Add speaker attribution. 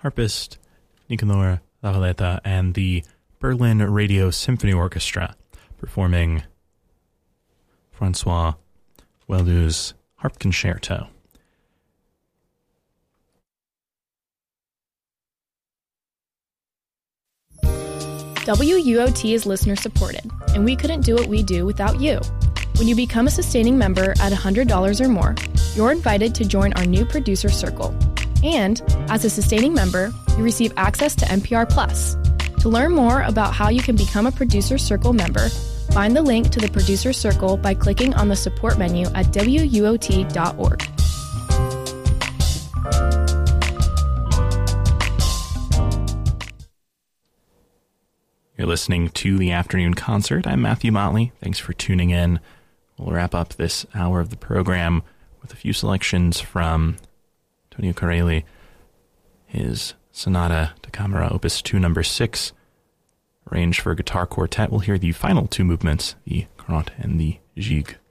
Speaker 1: harpist Nicanor Lavaleta, and the Berlin Radio Symphony Orchestra performing Francois Weldoux's Harp Concerto.
Speaker 2: WUOT is listener supported, and we couldn't do what we do without you. When you become a sustaining member at $100 or more, you're invited to join our new producer circle. And as a sustaining member, you receive access to NPR Plus. To learn more about how you can become a producer circle member, find the link to the producer circle by clicking on the support menu at WUOT.org.
Speaker 1: You're listening to The Afternoon Concert. I'm Matthew Motley. Thanks for tuning in. We'll wrap up this hour of the program with a few selections from Antonio Carelli, his Sonata da Camera, Opus 2, number 6, arranged for a guitar quartet. We'll hear the final two movements, the Carnaut and the Gigue.